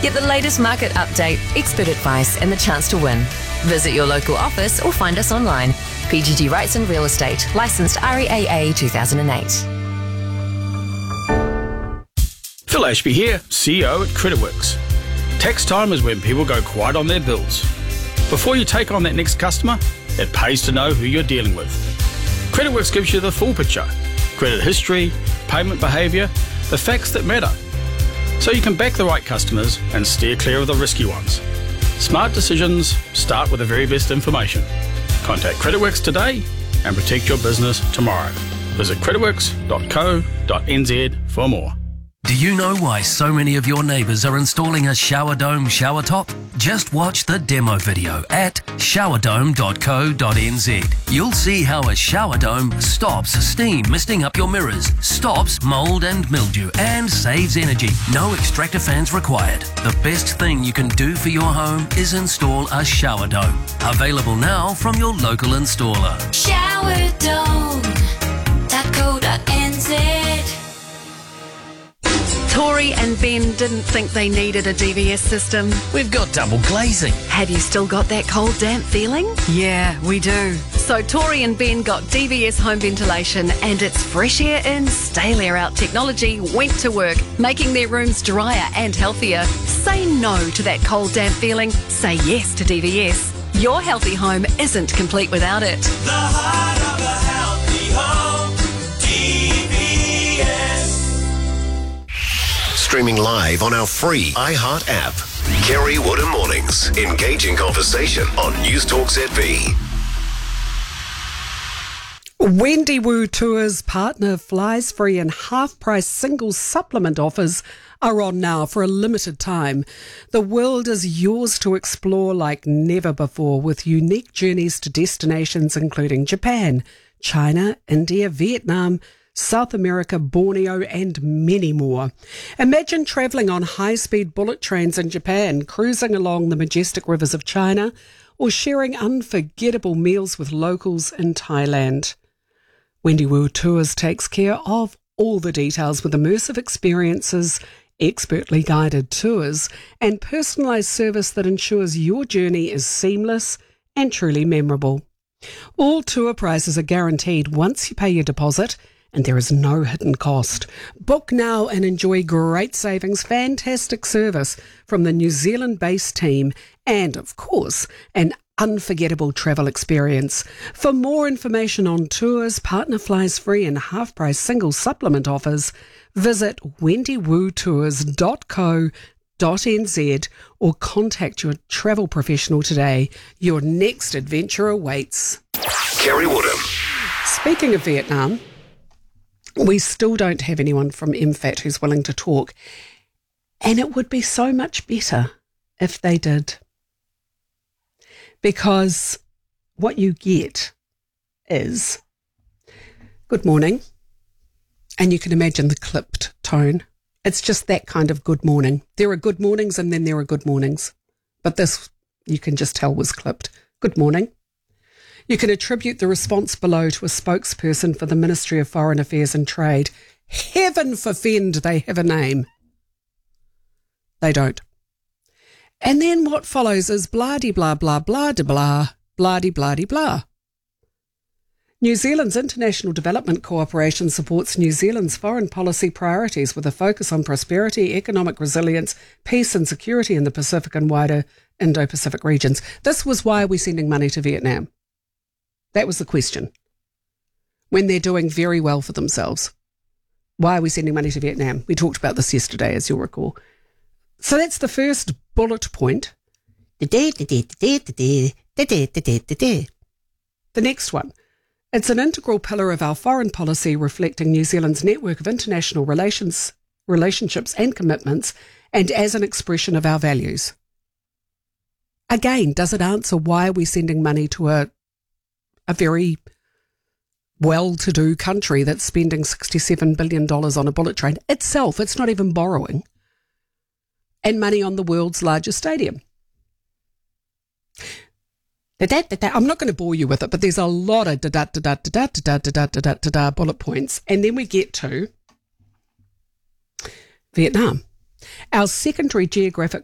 Get the latest market update, expert advice, and the chance to win. Visit your local office or find us online. PGG Wrightson Real Estate, licensed REAA 2008. Phil Ashby here, CEO at CreditWorks. Tax time is when people go quiet on their bills. Before you take on that next customer, it pays to know who you're dealing with. CreditWorks gives you the full picture: credit history, payment behaviour, the facts that matter. So you can back the right customers and steer clear of the risky ones. Smart decisions start with the very best information. Contact CreditWorks today and protect your business tomorrow. Visit creditworks.co.nz for more. Do you know why so many of your neighbours are installing a shower dome shower top? Just watch the demo video at showerdome.co.nz. You'll see how a shower dome stops steam misting up your mirrors, stops mould and mildew, and saves energy. No extractor fans required. The best thing you can do for your home is install a shower dome. Available now from your local installer. Showerdome.co.nz. Tori and Ben didn't think they needed a DVS system. We've got double glazing. Have you still got that cold, damp feeling? Yeah, we do. So Tori and Ben got DVS home ventilation, and its fresh air in, stale air out technology went to work, making their rooms drier and healthier. Say no to that cold, damp feeling. Say yes to DVS. Your healthy home isn't complete without it. The heart of a healthy home. DVS. Streaming live on our free iHeart app. Kerry Woodham Mornings. Engaging conversation on News Talk ZB. Wendy Wu Tours partner Flies Free and half-price single supplement offers are on now for a limited time. The world is yours to explore like never before, with unique journeys to destinations including Japan, China, India, Vietnam, South America, Borneo, and many more. Imagine travelling on high-speed bullet trains in Japan, cruising along the majestic rivers of China, or sharing unforgettable meals with locals in Thailand. Wendy Wu Tours takes care of all the details with immersive experiences, expertly guided tours, and personalised service that ensures your journey is seamless and truly memorable. All tour prices are guaranteed once you pay your deposit, and there is no hidden cost. Book now and enjoy great savings, fantastic service from the New Zealand-based team, and, of course, an unforgettable travel experience. For more information on tours, partner Flies Free and half-price single supplement offers, visit wendywutours.co.nz or contact your travel professional today. Your next adventure awaits. Kerry Woodham. Speaking of Vietnam, we still don't have anyone from MFAT who's willing to talk, and it would be so much better if they did. Because what you get is, good morning, and you can imagine the clipped tone. It's just that kind of good morning. There are good mornings and then there are good mornings, but this, you can just tell, was clipped. Good morning. You can attribute the response below to a spokesperson for the Ministry of Foreign Affairs and Trade. Heaven forfend they have a name. They don't. And then what follows is blah-de-blah, blah-blah-de-blah, blah-de-blah-de-blah. New Zealand's International Development Cooperation supports New Zealand's foreign policy priorities with a focus on prosperity, economic resilience, peace and security in the Pacific and wider Indo-Pacific regions. This was why we're sending money to Vietnam. That was the question. When they're doing very well for themselves, why are we sending money to Vietnam? We talked about this yesterday, as you'll recall. So that's the first bullet point. The next one. It's an integral pillar of our foreign policy, reflecting New Zealand's network of international relationships and commitments, and as an expression of our values. Again, does it answer why are we sending money to a very well-to-do country that's spending $67 billion on a bullet train itself? It's not even borrowing. And money on the world's largest stadium. I'm not going to bore you with it, but there's a lot of bullet points. And then we get to Vietnam. Our secondary geographic